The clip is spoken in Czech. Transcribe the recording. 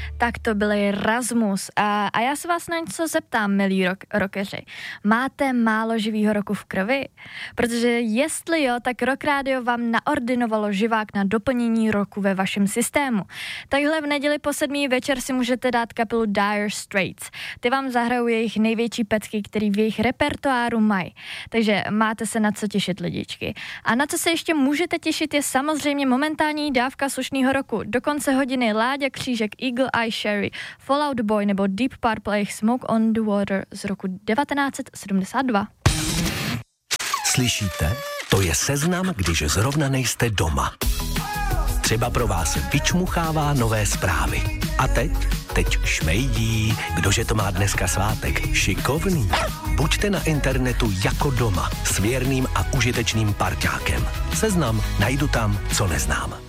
Tak to byl Rasmus. A já se vás na něco zeptám, milí rockeři. Máte málo živýho roku v krvi? Protože jestli jo, tak Rock Radio vám naordinovalo živák na doplnění roku ve vašem systému. Takhle v neděli po 7. večer si můžete dát kapelu Dire Straits. Ty vám zahrajou jejich největší pecky, který v jejich repertoáru mají. Takže máte se na co těšit, lidičky. A na co se ještě můžete těšit je samozřejmě momentální dávka slušného roku. Do konce hodiny Láďa Křížek, Eagle Eye Cherry, Fallout Boy nebo Deep Purple Smoke on the Water z roku 1972. Slyšíte? To je seznam, když zrovna nejste doma. Třeba pro vás vyčmuchává nové zprávy. A teď šmejdí, kdože to má dneska svátek, šikovný. Buďte na internetu jako doma, s věrným a užitečným parťákem. Seznam najdu tam, co neznám.